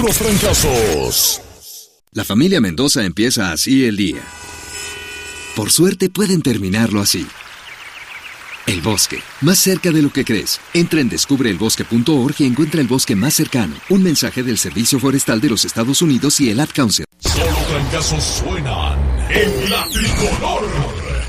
puros trancazos. La familia Mendoza empieza así el día. Por suerte pueden terminarlo así. El bosque, más cerca de lo que crees. Entra en descubreelbosque.org y encuentra el bosque más cercano. Un mensaje del Servicio Forestal de los Estados Unidos y el Ad Council. Solo trancazos suenan en la tricolor.